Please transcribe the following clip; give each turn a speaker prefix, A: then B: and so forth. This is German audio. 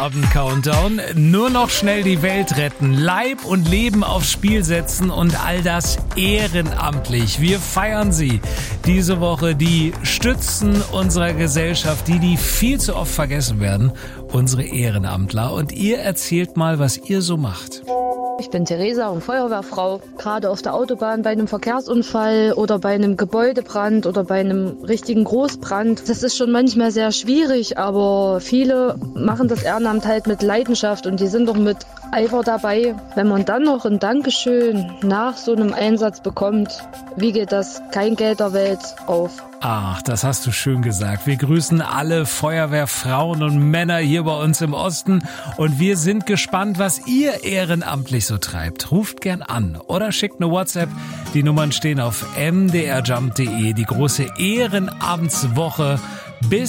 A: Heiligabend-Countdown. Nur noch schnell die Welt retten, Leib und Leben aufs Spiel setzen und all das ehrenamtlich. Wir feiern sie diese Woche, die Stützen unserer Gesellschaft, die viel zu oft vergessen werden, unsere Ehrenamtler. Und ihr erzählt mal, was ihr so macht.
B: Ich bin Theresa und Feuerwehrfrau. Gerade auf der Autobahn bei einem Verkehrsunfall oder bei einem Gebäudebrand oder bei einem richtigen Großbrand. Das ist schon manchmal sehr schwierig, aber viele machen das Ehrenamt halt mit Leidenschaft und die sind doch mit Eifer dabei. Wenn man dann noch ein Dankeschön nach so einem Einsatz bekommt, wie geht das? Kein Geld der Welt auf.
A: Ach, das hast du schön gesagt. Wir grüßen alle Feuerwehrfrauen und Männer hier bei uns im Osten und wir sind gespannt, was ihr ehrenamtlich so treibt. Ruft gern an oder schickt eine WhatsApp. Die Nummern stehen auf mdrjump.de. Die große Ehrenamtswoche bis